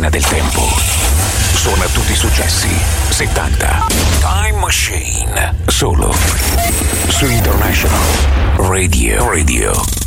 macchina del tempo. Suona tutti i successi 70. Time Machine. Solo su International Radio.